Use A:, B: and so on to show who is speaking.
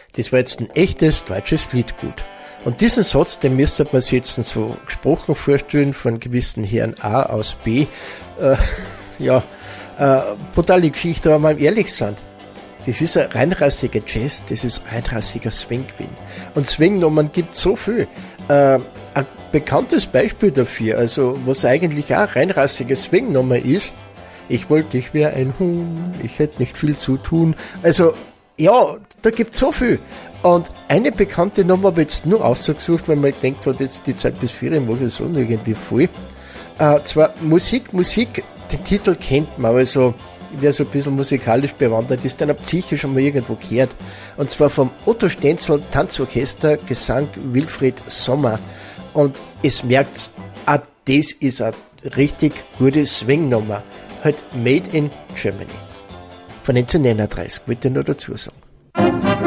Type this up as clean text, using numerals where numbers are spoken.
A: das war jetzt ein echtes deutsches Liedgut. Und diesen Satz, den müsste man sich jetzt so gesprochen vorstellen von gewissen Herrn A aus B. Brutale Geschichte, aber mal ehrlich sein. Das ist ein reinrassiger Jazz, das ist reinrassiger Swing gewesen. Und Swing-Nummern gibt so viel. Ein bekanntes Beispiel dafür, also was eigentlich auch reinrassige Swing-Nummer ist, ich wollte, ich wäre ein Huhn, ich hätte nicht viel zu tun. Also, ja, da gibt's so viel. Und eine bekannte Nummer habe ich jetzt nur ausgesucht, weil man denkt, hat jetzt die Zeit bis 4 mache ich so irgendwie voll. Zwar Musik, den Titel kennt man, also wer so ein bisschen musikalisch bewandert ist, dann habt ihr sicher schon mal irgendwo gehört. Und zwar vom Otto Stenzel Tanzorchester, Gesang Wilfried Sommer. Und es merkt, das ist eine richtig gute Swing-Nummer. Halt made in Germany. Von 1939, wollte ich nur dazu sagen.